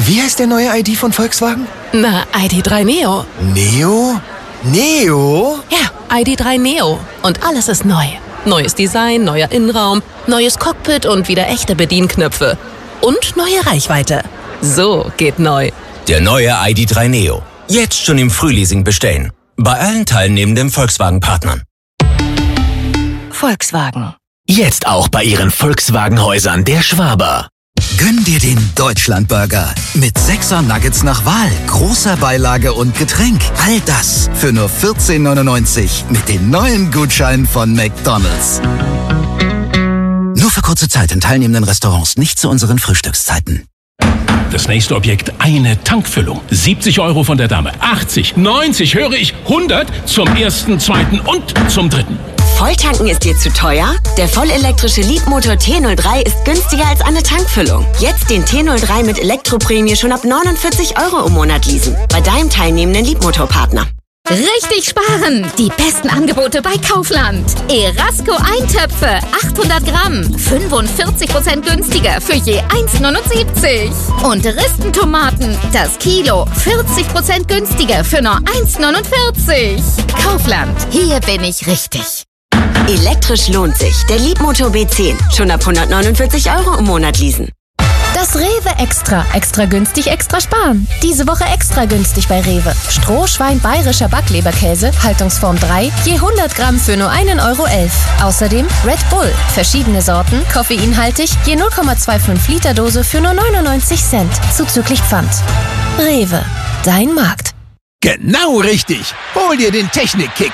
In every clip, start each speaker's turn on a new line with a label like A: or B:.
A: Wie heißt der neue ID von Volkswagen?
B: Na, ID.3 Neo.
A: Neo? Neo?
B: Ja, ID.3 Neo. Und alles ist neu. Neues Design, neuer Innenraum, neues Cockpit und wieder echte Bedienknöpfe. Und neue Reichweite. So geht neu.
C: Der neue ID.3 Neo. Jetzt schon im Frühleasing bestellen. Bei allen teilnehmenden Volkswagen-Partnern.
D: Volkswagen.
E: Jetzt auch bei Ihren Volkswagen-Häusern der Schwaber.
F: Gönn dir den Deutschlandburger mit 6er Nuggets nach Wahl, großer Beilage und Getränk. All das für nur 14,99 mit dem neuen Gutschein von McDonald's. Nur für kurze Zeit in teilnehmenden Restaurants, nicht zu unseren Frühstückszeiten.
G: Das nächste Objekt, eine Tankfüllung. 70 € von der Dame. 80, 90, höre ich, 100 zum ersten, zweiten und zum dritten.
D: Volltanken ist dir zu teuer? Der vollelektrische Leapmotor T03 ist günstiger als eine Tankfüllung. Jetzt den T03 mit Elektroprämie schon ab 49 € im Monat leasen. Bei deinem teilnehmenden Leapmotor-Partner.
H: Richtig sparen! Die besten Angebote bei Kaufland. Erasco Eintöpfe, 800 Gramm, 45% günstiger für je 1,79. Und Ristentomaten, das Kilo, 40% günstiger für nur 1,49. Kaufland, hier bin ich richtig.
D: Elektrisch lohnt sich. Der Leapmotor B10. Schon ab 149 € im Monat leasen.
I: Das Rewe Extra. Extra günstig, extra sparen. Diese Woche extra günstig bei Rewe. Strohschwein bayerischer Backleberkäse, Haltungsform 3, je 100 Gramm für nur 1,11 €. Außerdem Red Bull. Verschiedene Sorten, koffeinhaltig, je 0,25 Liter Dose für nur 99 Cent. Zuzüglich Pfand. Rewe. Dein Markt.
E: Genau richtig. Hol dir den Technik-Kick.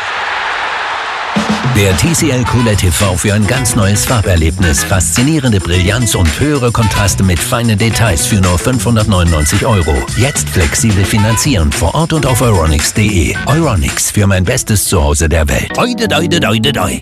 J: Der TCL QLED TV für ein ganz neues Farberlebnis. Faszinierende Brillanz und höhere Kontraste mit feinen Details für nur 599 €. Jetzt flexibel finanzieren vor Ort und auf euronics.de. Euronics, für mein bestes Zuhause der Welt. Oide, doide, doide, doi.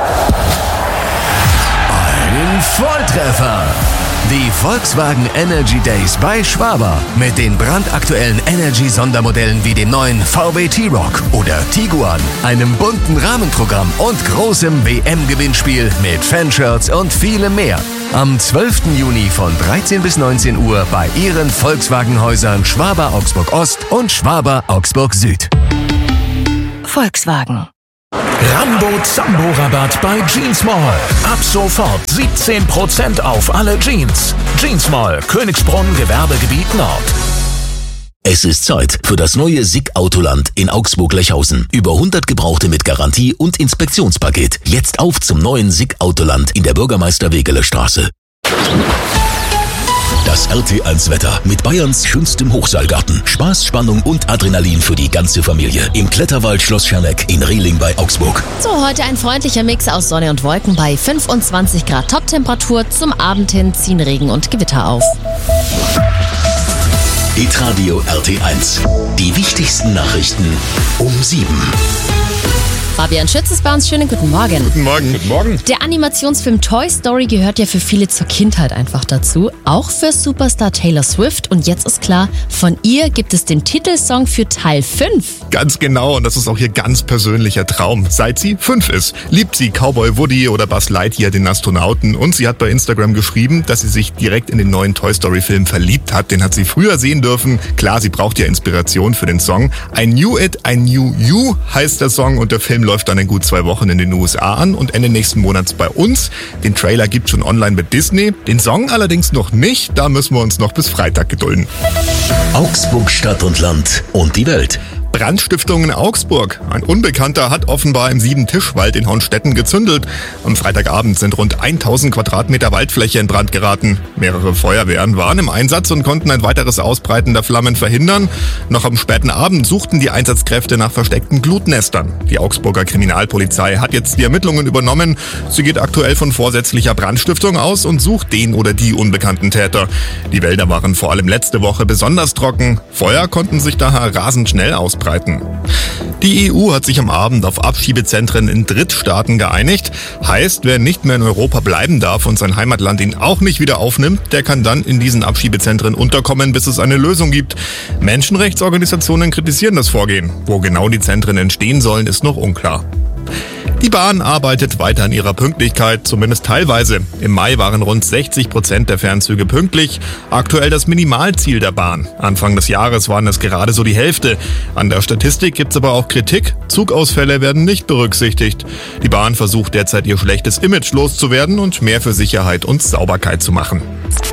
K: Ein Volltreffer! Die Volkswagen Energy Days bei Schwaber. Mit den brandaktuellen Energy-Sondermodellen wie dem neuen VW T-Roc oder Tiguan, einem bunten Rahmenprogramm und großem WM-Gewinnspiel mit Fanshirts und vielem mehr. Am 12. Juni von 13 bis 19 Uhr bei Ihren Volkswagen-Häusern Schwaber Augsburg Ost und Schwaber Augsburg Süd.
D: Volkswagen.
G: Rambo-Zambo-Rabatt bei Jeans Mall. Ab sofort 17% auf alle Jeans. Jeans Mall, Königsbrunn, Gewerbegebiet Nord.
E: Es ist Zeit für das neue SICK Autoland in Augsburg-Lechhausen. Über 100 Gebrauchte mit Garantie und Inspektionspaket. Jetzt auf zum neuen SICK Autoland in der Bürgermeister-Wegeler-Straße. Das RT1-Wetter mit Bayerns schönstem Hochseilgarten. Spaß, Spannung und Adrenalin für die ganze Familie. Im Kletterwald Schloss Scherneck in Rehling bei Augsburg.
L: So, heute ein freundlicher Mix aus Sonne und Wolken bei 25 Grad Toptemperatur. Zum Abend hin ziehen Regen und Gewitter auf.
E: Hitradio RT1. Die wichtigsten Nachrichten um 7.
L: Fabian Schütz ist bei uns. Schönen guten Morgen.
M: Guten Morgen. Guten Morgen.
L: Der Animationsfilm Toy Story gehört ja für viele zur Kindheit einfach dazu. Auch für Superstar Taylor Swift. Und jetzt ist klar, von ihr gibt es den Titelsong für Teil 5.
M: Ganz genau. Und das ist auch ihr ganz persönlicher Traum. Seit sie 5 ist, liebt sie Cowboy Woody oder Buzz Lightyear, den Astronauten. Und sie hat bei Instagram geschrieben, dass sie sich direkt in den neuen Toy Story Film verliebt hat. Den hat sie früher sehen dürfen. Klar, sie braucht ja Inspiration für den Song. I Knew It, I Knew You heißt der Song. Und der Film läuft dann in gut 2 Wochen in den USA an und Ende nächsten Monats bei uns. Den Trailer gibt's schon online mit Disney. Den Song allerdings noch nicht. Da müssen wir uns noch bis Freitag gedulden.
E: Augsburg, Stadt und Land und die Welt.
M: Brandstiftung in Augsburg. Ein Unbekannter hat offenbar im 7-Tischwald in Honstetten gezündelt. Am Freitagabend sind rund 1000 Quadratmeter Waldfläche in Brand geraten. Mehrere Feuerwehren waren im Einsatz und konnten ein weiteres Ausbreiten der Flammen verhindern. Noch am späten Abend suchten die Einsatzkräfte nach versteckten Glutnestern. Die Augsburger Kriminalpolizei hat jetzt die Ermittlungen übernommen. Sie geht aktuell von vorsätzlicher Brandstiftung aus und sucht den oder die unbekannten Täter. Die Wälder waren vor allem letzte Woche besonders trocken. Feuer konnten sich daher rasend schnell ausbreiten. Die EU hat sich am Abend auf Abschiebezentren in Drittstaaten geeinigt. Heißt, wer nicht mehr in Europa bleiben darf und sein Heimatland ihn auch nicht wieder aufnimmt, der kann dann in diesen Abschiebezentren unterkommen, bis es eine Lösung gibt. Menschenrechtsorganisationen kritisieren das Vorgehen. Wo genau die Zentren entstehen sollen, ist noch unklar. Die Bahn arbeitet weiter an ihrer Pünktlichkeit, zumindest teilweise. Im Mai waren rund 60% der Fernzüge pünktlich. Aktuell das Minimalziel der Bahn. Anfang des Jahres waren es gerade so die Hälfte. An der Statistik gibt's aber auch Kritik. Zugausfälle werden nicht berücksichtigt. Die Bahn versucht derzeit ihr schlechtes Image loszuwerden und mehr für Sicherheit und Sauberkeit zu machen.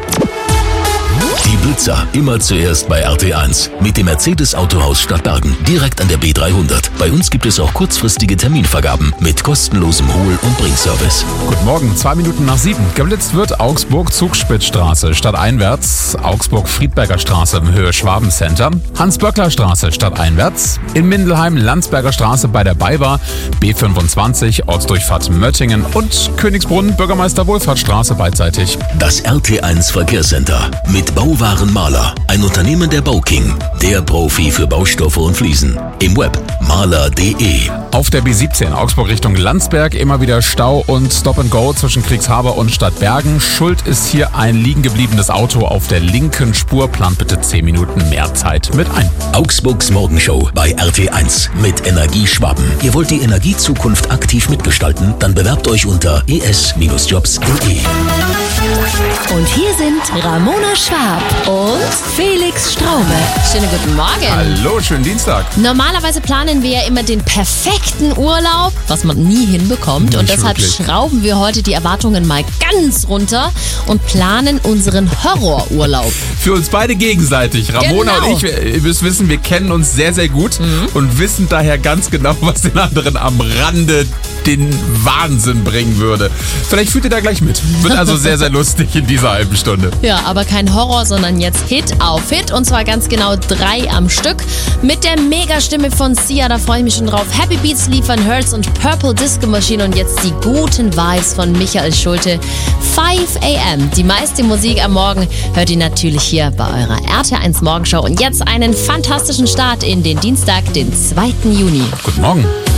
E: Die Blitzer immer zuerst bei RT1 mit dem Mercedes Autohaus Stadtbergen direkt an der B300. Bei uns gibt es auch kurzfristige Terminvergaben mit kostenlosem Hol- und Bringservice.
N: Guten Morgen, 2 Minuten nach 7. Geblitzt wird Augsburg-Zugspitzstraße stadteinwärts, Augsburg-Friedberger Straße im Höhe Schwaben-Center, Hans-Böckler-Straße stadteinwärts, in Mindelheim Landsberger Straße bei der BayWa, B25 Ortsdurchfahrt Möttingen und Königsbrunn Bürgermeister Wohlfahrtsstraße beidseitig.
E: Das RT1 Verkehrscenter mit Bauwaren Maler, ein Unternehmen der Bauking, der Profi für Baustoffe und Fliesen. Im Web maler.de.
N: Auf der B17 Augsburg Richtung Landsberg immer wieder Stau und Stop-and-Go zwischen Kriegshaber und Stadtbergen. Schuld ist hier ein liegen gebliebenes Auto auf der linken Spur. Plant bitte 10 Minuten mehr Zeit mit ein.
E: Augsburgs Morgenshow bei RT1 mit Energie Schwaben. Ihr wollt die Energiezukunft aktiv mitgestalten? Dann bewerbt euch unter es-jobs.de.
H: Und hier sind Ramona Schwab und Felix Straube.
L: Schönen guten Morgen.
N: Hallo, schönen Dienstag.
L: Normalerweise planen wir ja immer den perfekten Urlaub, was man nie hinbekommt. Und deshalb schrauben wir heute die Erwartungen mal ganz runter und planen unseren Horrorurlaub.
N: Für uns beide gegenseitig. Ramona und ich, ihr müsst wissen, wir kennen uns sehr, sehr gut und wissen daher ganz genau, was den anderen am Rande den Wahnsinn bringen würde. Vielleicht fühlt ihr da gleich mit. Wird also sehr, sehr lustig in dieser halben Stunde.
L: Ja, aber kein Horror, sondern jetzt Hit auf Hit. Und zwar ganz genau 3 am Stück. Mit der Megastimme von Sia, da freue ich mich schon drauf. Happy Beats liefern Hertz und Purple Disco Machine. Und jetzt die guten Vibes von Michael Schulte. 5 AM. Die meiste Musik am Morgen hört ihr natürlich hier bei eurer RT1 Morgenshow. Und jetzt einen fantastischen Start in den Dienstag, den 2. Juni.
N: Guten Morgen.